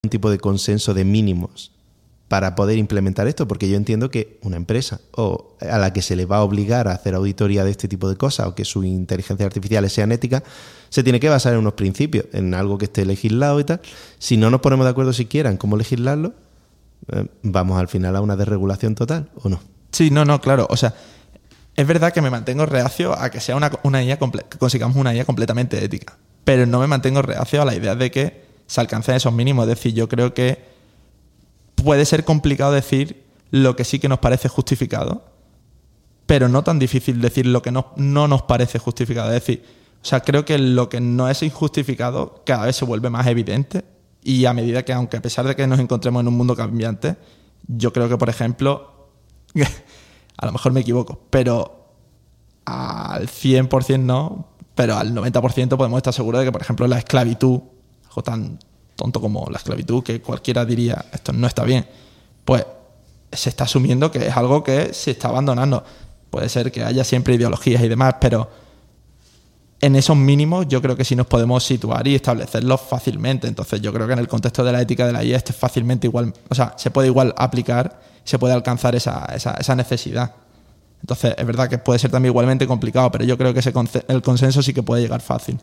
un tipo de consenso de mínimos para poder implementar esto? Porque yo entiendo que una empresa o a la que se le va a obligar a hacer auditoría de este tipo de cosas o que sus inteligencias artificiales sean éticas, se tiene que basar en unos principios, en algo que esté legislado y tal. Si no nos ponemos de acuerdo siquiera en cómo legislarlo, vamos al final a una desregulación total, ¿o no? Sí, no, claro. O sea, es verdad que me mantengo reacio a que sea una IA que consigamos una IA completamente ética, pero no me mantengo reacio a la idea de que se alcancen esos mínimos. Es decir, yo creo que puede ser complicado decir lo que sí que nos parece justificado, pero no tan difícil decir lo que no nos parece justificado. Es decir, o sea, creo que lo que no es injustificado cada vez se vuelve más evidente, y a medida que, aunque a pesar de que nos encontremos en un mundo cambiante, yo creo que, por ejemplo, a lo mejor me equivoco, pero al 100% no, pero al 90% podemos estar seguros de que, por ejemplo, la esclavitud, algo tan tonto como la esclavitud, que cualquiera diría esto no está bien, pues se está asumiendo que es algo que se está abandonando. Puede ser que haya siempre ideologías y demás, pero en esos mínimos yo creo que sí nos podemos situar y establecerlos fácilmente. Entonces yo creo que en el contexto de la ética de la IA este fácilmente igual, o sea, se puede igual aplicar, se puede alcanzar esa necesidad. Entonces es verdad que puede ser también igualmente complicado, pero yo creo que el consenso sí que puede llegar fácil.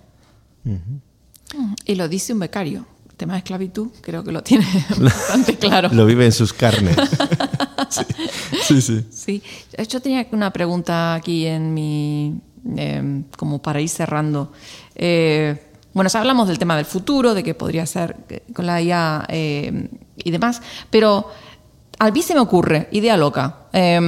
Y lo dice un becario. El tema de esclavitud creo que lo tiene bastante claro. Lo vive en sus carnes. Sí. Yo tenía una pregunta aquí en mi... como para ir cerrando. Bueno, hablamos del tema del futuro, de que podría ser con la IA y demás, pero a mí se me ocurre, idea loca,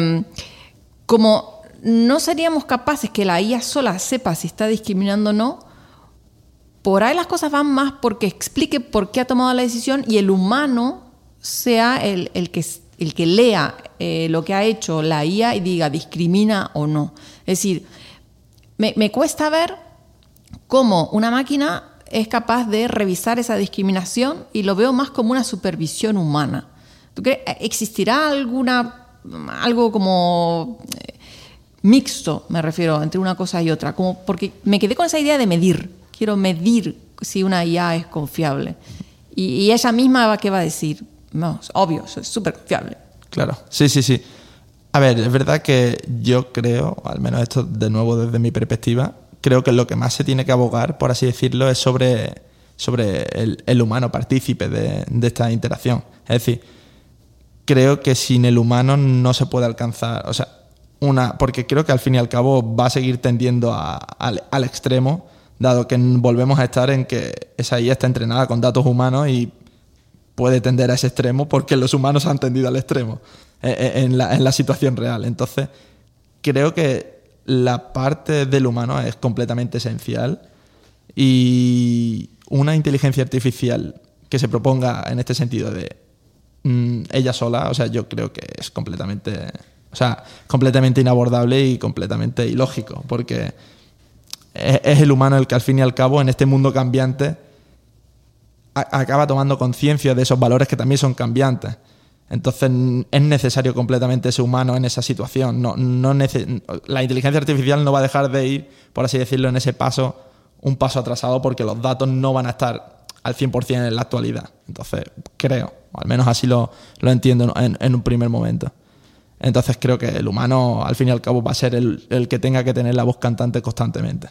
como no seríamos capaces que la IA sola sepa si está discriminando o no, por ahí las cosas van más porque explique por qué ha tomado la decisión y el humano sea el que lea lo que ha hecho la IA y diga discrimina o no. Es decir, me cuesta ver cómo una máquina es capaz de revisar esa discriminación y lo veo más como una supervisión humana. ¿Tú crees? ¿Existirá algo como mixto, me refiero, entre una cosa y otra? Como porque me quedé con esa idea de medir. Quiero medir si una IA es confiable. Y ella misma, ¿qué va a decir? No, es obvio, es súper confiable. Claro, sí. A ver, es verdad que yo creo, al menos esto de nuevo desde mi perspectiva, creo que lo que más se tiene que abogar, por así decirlo, es sobre el humano partícipe de esta interacción. Es decir, creo que sin el humano no se puede alcanzar, o sea, porque creo que al fin y al cabo va a seguir tendiendo al extremo, dado que volvemos a estar en que esa IA está entrenada con datos humanos y puede tender a ese extremo porque los humanos han tendido al extremo en la situación real. Entonces, creo que la parte del humano es completamente esencial y una inteligencia artificial que se proponga en este sentido de ella sola, o sea, yo creo que es completamente inabordable y completamente ilógico, porque es el humano el que al fin y al cabo en este mundo cambiante acaba tomando conciencia de esos valores que también son cambiantes. Entonces es necesario completamente ese humano en esa situación. La inteligencia artificial no va a dejar de ir, por así decirlo, en ese paso, un paso atrasado, porque los datos no van a estar al 100% en la actualidad. Entonces creo, o al menos así lo entiendo en un primer momento. Entonces creo que el humano al fin y al cabo va a ser el que tenga que tener la voz cantante constantemente.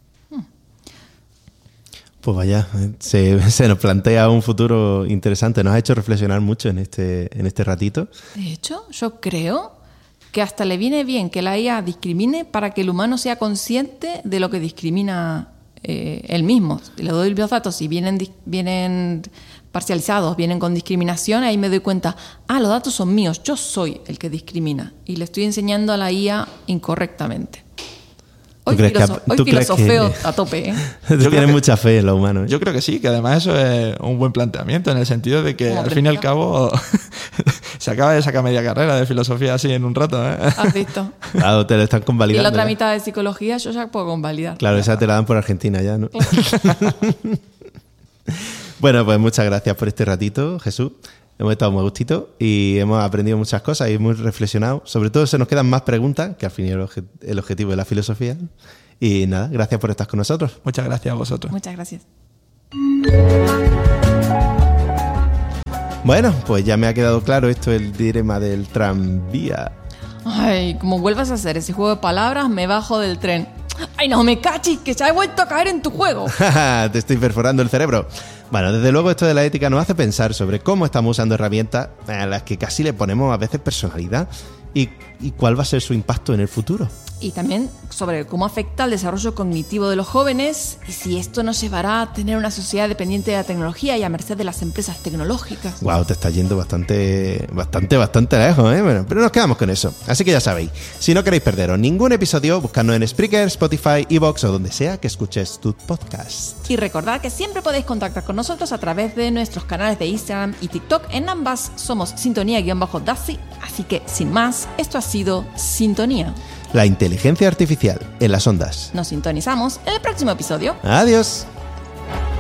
Pues vaya, se nos plantea un futuro interesante. Nos ha hecho reflexionar mucho en este ratito. De hecho, yo creo que hasta le viene bien que la IA discrimine para que el humano sea consciente de lo que discrimina él mismo. Le doy los datos y vienen parcializados, vienen con discriminación, ahí me doy cuenta, los datos son míos, yo soy el que discrimina y le estoy enseñando a la IA incorrectamente. Hoy filosofeo a tope, ¿eh? Tú tienes mucha fe en lo humano, ¿eh? Yo creo que sí, que además eso es un buen planteamiento, en el sentido de que al fin y al cabo se acaba de sacar media carrera de filosofía así en un rato, ¿eh? ¿Has visto? Claro, te lo están convalidando. Y la otra mitad de psicología yo ya puedo convalidar. Claro, esa te la dan por Argentina ya, ¿no? Bueno, pues muchas gracias por este ratito, Jesús. Hemos estado muy gustito y hemos aprendido muchas cosas y hemos reflexionado. Sobre todo se nos quedan más preguntas, que al fin es el objetivo de la filosofía. Y nada, gracias por estar con nosotros. Muchas gracias a vosotros. Muchas gracias. Bueno, pues ya me ha quedado claro esto, el dilema del tranvía. Ay, como vuelvas a hacer ese juego de palabras, me bajo del tren. Ay, no me cachis, que ya he vuelto a caer en tu juego. Te estoy perforando el cerebro. Bueno, desde luego esto de la ética nos hace pensar sobre cómo estamos usando herramientas a las que casi le ponemos a veces personalidad y cuál va a ser su impacto en el futuro. Y también sobre cómo afecta el desarrollo cognitivo de los jóvenes y si esto nos llevará a tener una sociedad dependiente de la tecnología y a merced de las empresas tecnológicas. Wow, te está yendo bastante lejos, ¿eh? Bueno, pero nos quedamos con eso. Así que ya sabéis, si no queréis perderos ningún episodio, buscadnos en Spreaker, Spotify, iVoox o donde sea que escuches tu podcast. Y recordad que siempre podéis contactar con nosotros a través de nuestros canales de Instagram y TikTok. En ambas somos Sintonía-Daci. Así que, sin más, esto ha sido Sintonía. La inteligencia artificial en las ondas. Nos sintonizamos en el próximo episodio. Adiós.